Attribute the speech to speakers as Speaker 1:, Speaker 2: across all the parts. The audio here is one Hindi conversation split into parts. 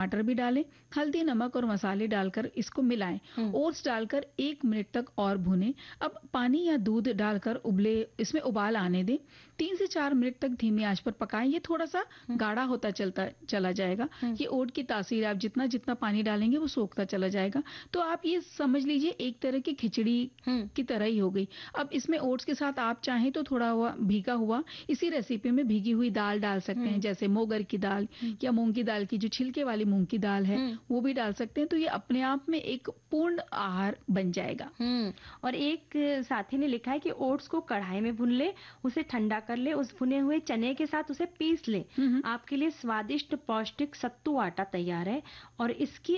Speaker 1: टमाटर भी डालें, हल्दी, नमक और मसाले डालकर इसको मिलाएं। ओट्स डालकर 1 मिनट तक और भूनें। अब पानी या दूध डालकर इसमें उबाल आने दें। 3 से 4 मिनट तक धीमी आंच पर पकाएं। ये थोड़ा सा गाढ़ा होता चला जाएगा। ये ओट की तासीर, आप जितना जितना पानी डालेंगे वो सोखता चला जाएगा। तो आप ये समझ लीजिए एक तरह की खिचड़ी की तरह ही हो गई। अब इसमें ओट्स के साथ आप चाहें तो थोड़ा हुआ भीगा हुआ इसी रेसिपी में भीगी हुई दाल डाल सकते हैं, जैसे मोगर की दाल या मूंग की दाल की जो छिलके वाली मूंग की दाल है वो भी डाल सकते हैं। तो ये अपने आप में एक पूर्ण आहार बन जाएगा।
Speaker 2: और एक साथी ने लिखा है कि ओट्स को कढ़ाई में भून ले, उसे ठंडा कर ले, उस भुने हुए चने के साथ उसे पीस ले। आपके लिए स्वादिष्ट पौष्टिक सत्तू आटा तैयार है और इसी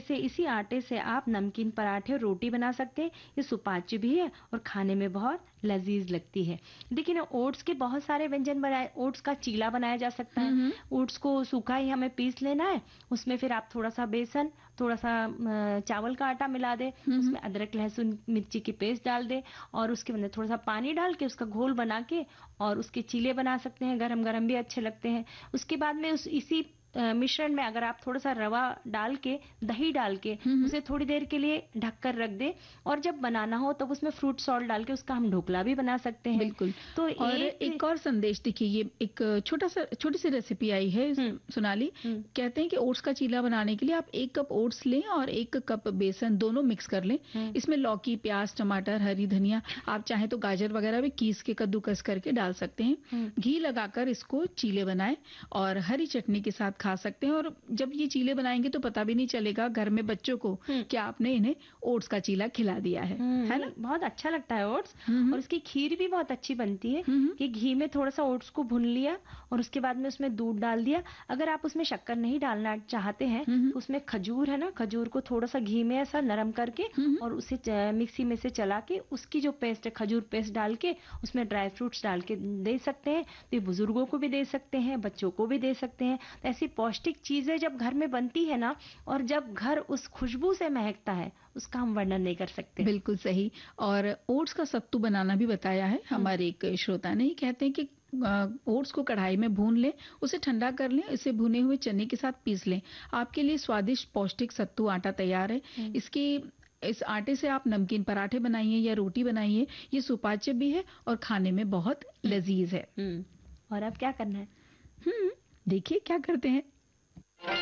Speaker 2: आटे से आप नमकीन पराठे और रोटी बना सकते हैं। ये सुपाच्य भी है और खाने में बहुत लजीज लगती है। देखिए ना, ओट्स के बहुत सारे व्यंजन बनाए। ओट्स का चीला बनाया जा सकता है। ओट्स को सूखा ही हमें पीस लेना है, उसमें फिर आप थोड़ा सा बेसन, थोड़ा सा चावल का आटा मिला दे, उसमें अदरक लहसुन मिर्ची की पेस्ट डाल दे और उसके अंदर थोड़ा सा पानी डाल के उसका घोल बना के और उसके चीले बना सकते हैं। गरम गरम भी अच्छे लगते हैं। उसके बाद में इसी मिश्रण में अगर आप थोड़ा सा रवा डाल के, दही डाल के उसे थोड़ी देर के लिए ढककर रख दे और जब बनाना हो तब उसमें फ्रूट सॉल्ट डाल के उसका हम ढोकला भी बना सकते हैं।
Speaker 1: बिल्कुल। तो और एक और संदेश देखिए, ये एक छोटी सी रेसिपी आई है सोनाली। कहते हैं कि ओट्स का चीला बनाने के लिए आप 1 कप ओट्स लें और 1 कप बेसन, दोनों मिक्स कर लें। इसमें लौकी, प्याज, टमाटर, हरी धनिया, आप चाहें तो गाजर वगैरह भी कीस के कद्दूकस करके डाल सकते हैं। घी लगाकर इसको चीले बनाएं और हरी चटनी के साथ खा सकते हैं। और जब ये चीले बनाएंगे तो पता भी नहीं चलेगा घर में बच्चों को कि आपने इन्हें ओट्स का चीला खिला दिया है ना।
Speaker 2: बहुत अच्छा लगता है ओट्स। और उसकी खीर भी बहुत अच्छी बनती है कि घी में थोड़ा सा ओट्स को भून लिया और उसके बाद में उसमें दूध डाल दिया। अगर आप उसमें शक्कर नहीं डालना चाहते हैं तो उसमें खजूर है ना, खजूर को थोड़ा सा घी में ऐसा नरम करके और उसे मिक्सी में से चला के उसकी जो पेस्ट है, खजूर पेस्ट डाल के उसमें ड्राई फ्रूट्स डाल के दे सकते हैं। तो ये बुजुर्गों को भी दे सकते हैं, बच्चों को भी दे सकते हैं। तो ऐसी पौष्टिक चीजें जब घर में बनती है ना और जब घर उस खुशबू से महकता है, उसका हम वर्णन नहीं कर सकते।
Speaker 1: बिल्कुल सही। और ओट्स का सत्तू बनाना भी बताया है हमारे एक श्रोता ने। कहते हैं कि ओट्स को कढ़ाई में भून लें, उसे ठंडा कर लें, इसे भुने हुए चने के साथ पीस लें। आपके लिए स्वादिष्ट पौष्टिक सत्तू आटा तैयार है। इस आटे से आप नमकीन पराठे बनाइए या रोटी बनाइए। ये सुपाच्य भी है और खाने में बहुत लजीज है।
Speaker 2: और अब क्या करना है?
Speaker 1: देखिए क्या करते हैं।